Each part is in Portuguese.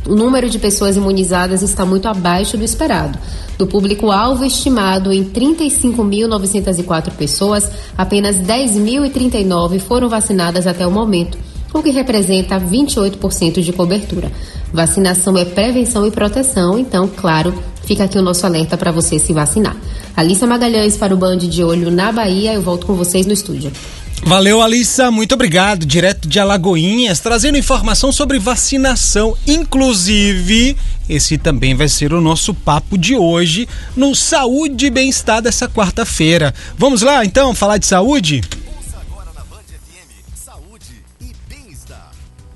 o número de pessoas imunizadas está muito abaixo do esperado. Do público-alvo estimado em 35.904 pessoas, apenas 10.039 foram vacinadas até o momento, o que representa 28% de cobertura. Vacinação é prevenção e proteção, então, claro, fica aqui o nosso alerta para você se vacinar. Alissa Magalhães para o Band de Olho na Bahia, eu volto com vocês no estúdio. Valeu, Alissa, muito obrigado, direto de Alagoinhas, trazendo informação sobre vacinação, inclusive esse também vai ser o nosso papo de hoje no Saúde e Bem-Estar dessa quarta-feira. Vamos lá, então, falar de saúde? Ouça agora na Band FM, Saúde e Bem-Estar.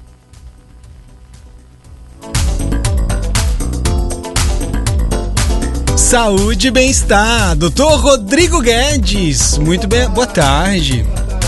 Saúde e Bem-Estar, Dr. Rodrigo Guedes, muito bem, boa tarde.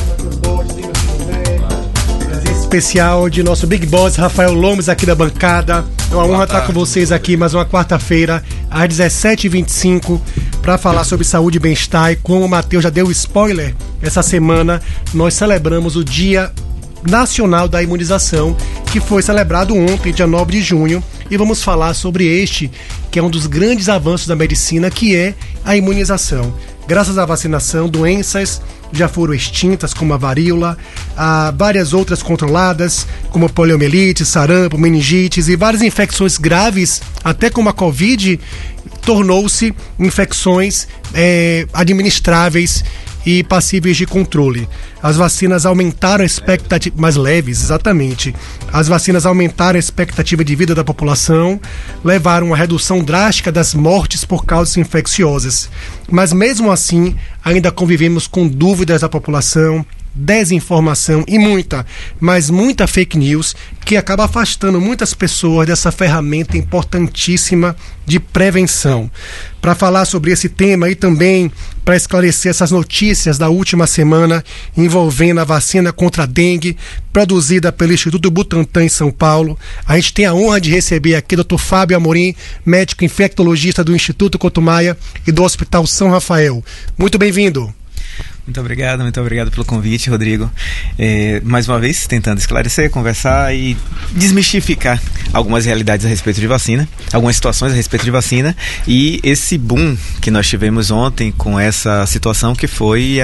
Especial de nosso Big Boss Rafael Lomes aqui da bancada. É uma honra estar com vocês aqui mais uma quarta-feira às 17h25 para falar sobre saúde e bem-estar. E como o Matheus já deu spoiler, essa semana nós celebramos o Dia Nacional da Imunização, que foi celebrado ontem, dia 9 de junho, e vamos falar sobre este, que é um dos grandes avanços da medicina, que é a imunização. Graças à vacinação, doenças já foram extintas, como a varíola, várias outras controladas, como poliomielite, sarampo, meningites e várias infecções graves, até como a Covid, tornou-se infecções administráveis e passíveis de controle. As vacinas aumentaram a expectativa, mais leves, exatamente. As vacinas aumentaram a expectativa de vida da população, levaram a uma redução drástica das mortes por causas infecciosas. Mas mesmo assim, ainda convivemos com dúvidas da população, desinformação e muita fake news, que acaba afastando muitas pessoas dessa ferramenta importantíssima de prevenção. Para falar sobre esse tema e também para esclarecer essas notícias da última semana envolvendo a vacina contra a dengue, produzida pelo Instituto Butantan em São Paulo, a gente tem a honra de receber aqui o Dr. Fábio Amorim, médico infectologista do Instituto Couto Maia e do Hospital São Rafael. Muito bem-vindo. Muito obrigado pelo convite, Rodrigo. Mais uma vez, tentando esclarecer, conversar e desmistificar algumas realidades a respeito de vacina, algumas situações a respeito de vacina e esse boom que nós tivemos ontem com essa situação que foi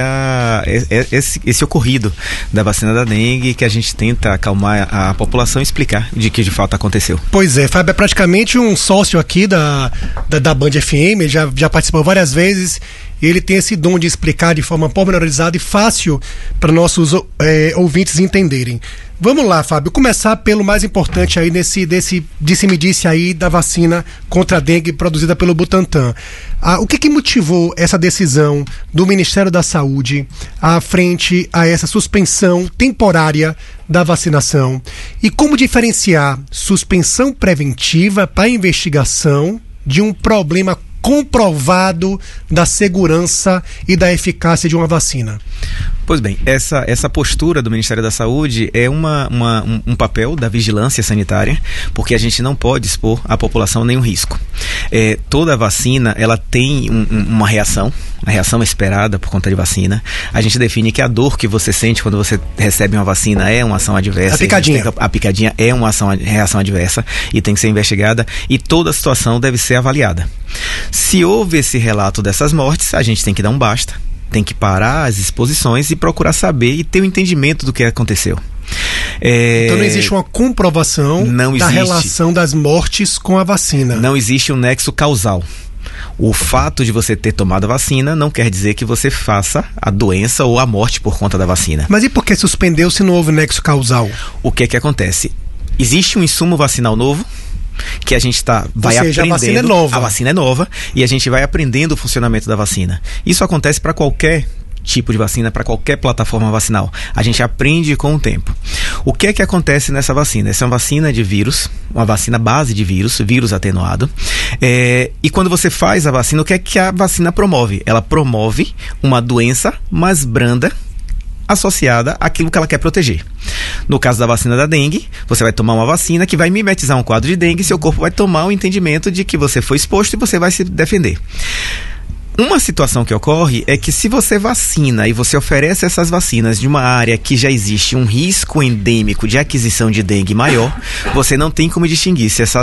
esse ocorrido da vacina da dengue, que a gente tenta acalmar a população e explicar de que de fato aconteceu. Pois é, Fábio é praticamente um sócio aqui da Band FM, ele já participou várias vezes. Ele tem esse dom de explicar de forma pormenorizada e fácil para nossos ouvintes entenderem. Vamos lá, Fábio, começar pelo mais importante aí disse-me-disse aí da vacina contra a dengue produzida pelo Butantan. O que motivou essa decisão do Ministério da Saúde à frente a essa suspensão temporária da vacinação? E como diferenciar suspensão preventiva para investigação de um problema comprovado da segurança e da eficácia de uma vacina? Pois bem, essa postura do Ministério da Saúde é um papel da vigilância sanitária, porque a gente não pode expor a população a nenhum risco. Toda vacina, ela tem uma reação esperada por conta de vacina. A gente define que a dor que você sente quando você recebe uma vacina é uma ação adversa. A picadinha é uma reação adversa e tem que ser investigada, e toda a situação deve ser avaliada. Se houve esse relato dessas mortes, a gente tem que dar um basta, tem que parar as exposições e procurar saber e ter um entendimento do que aconteceu. Então não existe uma comprovação da relação das mortes com a vacina. Não existe um nexo causal. O fato de você ter tomado a vacina não quer dizer que você faça a doença ou a morte por conta da vacina. Mas e por que suspendeu se não houve nexo causal? O que acontece? Existe um insumo vacinal novo que a gente vai aprendendo. A vacina é nova. A vacina é nova e a gente vai aprendendo o funcionamento da vacina. Isso acontece para qualquer tipo de vacina, para qualquer plataforma vacinal. A gente aprende com o tempo. O que acontece nessa vacina? Essa é uma vacina de vírus, uma vacina base de vírus atenuado. E quando você faz a vacina, o que a vacina promove? Ela promove uma doença mais branda, associada àquilo que ela quer proteger. No caso da vacina da dengue, você vai tomar uma vacina que vai mimetizar um quadro de dengue e seu corpo vai tomar o entendimento de que você foi exposto e você vai se defender. Uma situação que ocorre é que se você vacina e você oferece essas vacinas de uma área que já existe um risco endêmico de aquisição de dengue maior, você não tem como distinguir se essa